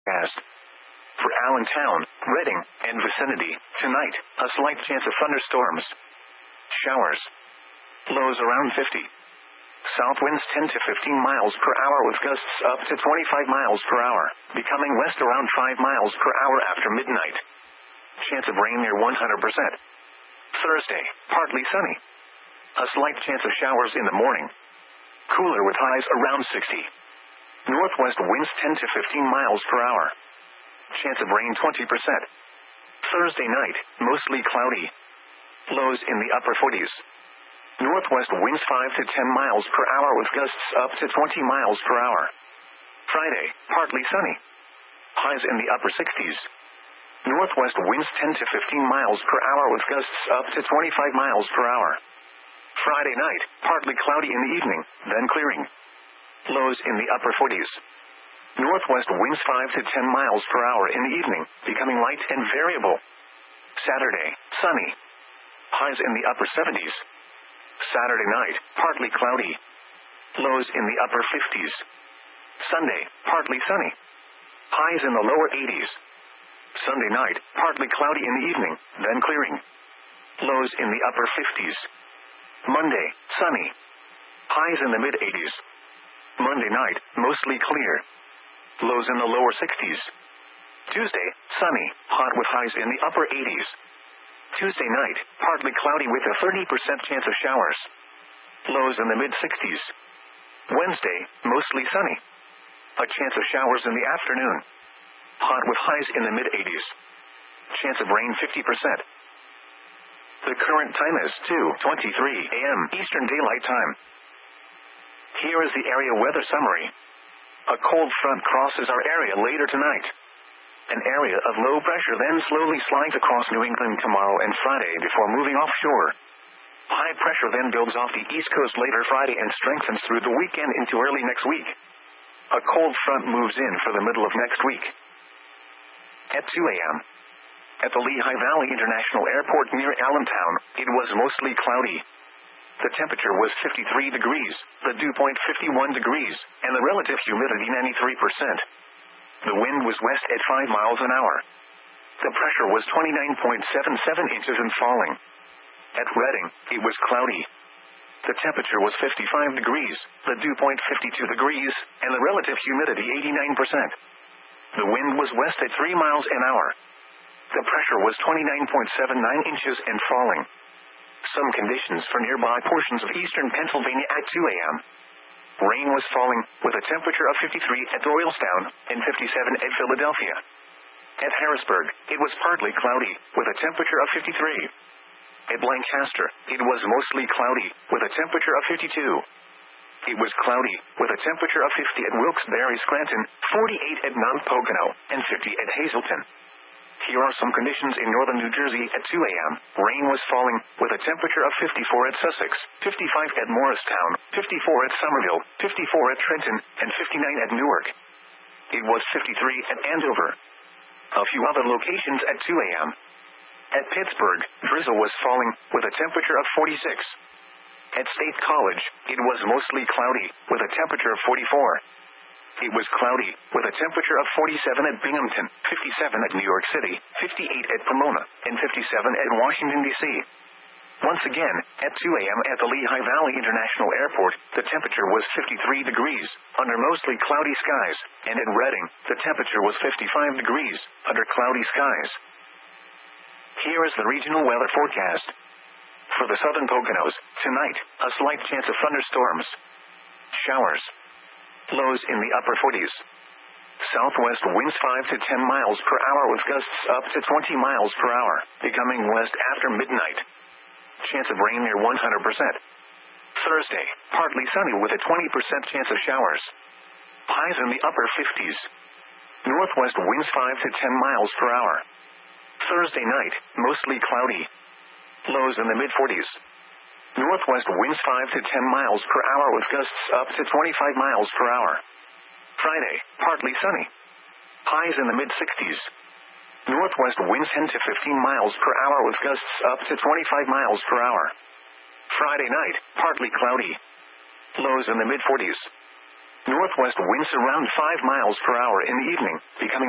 forecast. For Allentown, Reading, and vicinity, tonight, a slight chance of thunderstorms. Showers. Lows around 50. South winds 10 to 15 miles per hour with gusts up to 25 miles per hour, becoming west around 5 miles per hour after midnight. Chance of rain near 100%. Thursday, partly sunny. A slight chance of showers in the morning. Cooler with highs around 60. Northwest winds 10 to 15 miles per hour. Chance of rain 20%. Thursday night, mostly cloudy. Lows in the upper 40s. Northwest winds 5 to 10 miles per hour with gusts up to 20 miles per hour. Friday, partly sunny. Highs in the upper 60s. Northwest winds 10 to 15 miles per hour with gusts up to 25 miles per hour. Friday night, partly cloudy in the evening, then clearing. Lows in the upper 40s. Northwest winds 5 to 10 miles per hour in the evening, becoming light and variable. Saturday, sunny. Highs in the upper 70s. Saturday night, partly cloudy. Lows in the upper 50s. Sunday, partly sunny. Highs in the lower 80s. Sunday night, partly cloudy in the evening, then clearing. Lows in the upper 50s. Monday, sunny. Highs in the mid-80s. Monday night, mostly clear. Lows in the lower 60s. Tuesday, sunny, hot with highs in the upper 80s. Tuesday night, partly cloudy with a 30% chance of showers. Lows in the mid-60s. Wednesday, mostly sunny. A chance of showers in the afternoon. Hot with highs in the mid-80s. Chance of rain 50%. The current time is 2:23 a.m. Eastern Daylight Time. Here is the area weather summary. A cold front crosses our area later tonight. An area of low pressure then slowly slides across New England tomorrow and Friday before moving offshore. High pressure then builds off the East Coast later Friday and strengthens through the weekend into early next week. A cold front moves in for the middle of next week. At 2 a.m. At the Lehigh Valley International Airport near Allentown, it was mostly cloudy. The temperature was 53 degrees, the dew point 51 degrees, and the relative humidity 93%. The wind was west at 5 miles an hour. The pressure was 29.77 inches and falling. At Reading, it was cloudy. The temperature was 55 degrees, the dew point 52 degrees, and the relative humidity 89%. The wind was west at 3 miles an hour. The pressure was 29.79 inches and falling. Some conditions for nearby portions of eastern Pennsylvania at 2 a.m. Rain was falling, with a temperature of 53 at Doylestown and 57 at Philadelphia. At Harrisburg, it was partly cloudy, with a temperature of 53. At Lancaster, it was mostly cloudy, with a temperature of 52. It was cloudy, with a temperature of 50 at Wilkes-Barre, Scranton, 48 at Mount Pocono, and 50 at Hazleton. Here are some conditions in northern New Jersey at 2 a.m. Rain was falling, with a temperature of 54 at Sussex, 55 at Morristown, 54 at Somerville, 54 at Trenton, and 59 at Newark. It was 53 at Andover. A few other locations at 2 a.m. At Pittsburgh, drizzle was falling, with a temperature of 46. At State College, it was mostly cloudy, with a temperature of 44. It was cloudy, with a temperature of 47 at Binghamton, 57 at New York City, 58 at Pomona, and 57 at Washington, D.C. Once again, at 2 a.m. at the Lehigh Valley International Airport, the temperature was 53 degrees, under mostly cloudy skies, and at Reading, the temperature was 55 degrees, under cloudy skies. Here is the regional weather forecast. For the southern Poconos, tonight, a slight chance of thunderstorms. Showers. Lows in the upper 40s. Southwest winds 5 to 10 miles per hour with gusts up to 20 miles per hour, becoming west after midnight. Chance of rain near 100%. Thursday, partly sunny with a 20% chance of showers. Highs in the upper 50s. Northwest winds 5 to 10 miles per hour. Thursday night, mostly cloudy. Lows in the mid-40s. Northwest winds 5 to 10 miles per hour with gusts up to 25 miles per hour. Friday, partly sunny. Highs in the mid-60s. Northwest winds 10 to 15 miles per hour with gusts up to 25 miles per hour. Friday night, partly cloudy. Lows in the mid-40s. Northwest winds around 5 miles per hour in the evening, becoming